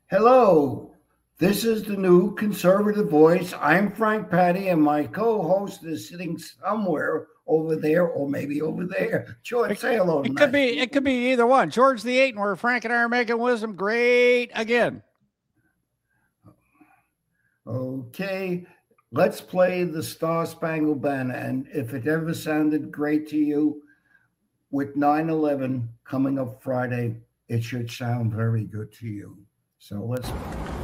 Hello, this is the new conservative voice. I'm Frank Patty, and my co-host is sitting somewhere over there, or maybe over there. George, say hello. It could be either one. George the Eight, and where Frank and I are making wisdom great again. Okay, let's play the Star Spangled Banner. And if it ever sounded great to you, with 9/11 coming up Friday, it should sound very good to you. So let's